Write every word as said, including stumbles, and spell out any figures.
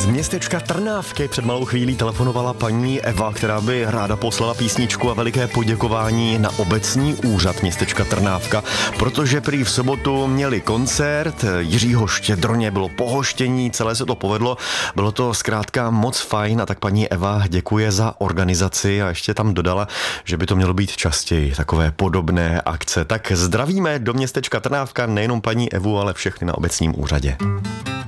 městečka Trnávky před malou chvílí telefonovala paní Eva, která by ráda poslala písničku a veliké poděkování na obecní úřad městečka Trnávka, protože prý v sobotu měli koncert Jiřího Štědroně, bylo pohoštění, celé se to povedlo, bylo to zkrátka moc fajn a tak paní Eva děkuje za organizaci a ještě tam dodala, že by to mělo být častěji, takové podobné akce. Tak zdravíme do městečka Trnávka nejenom paní Evu, ale všechny na obecním úřadě.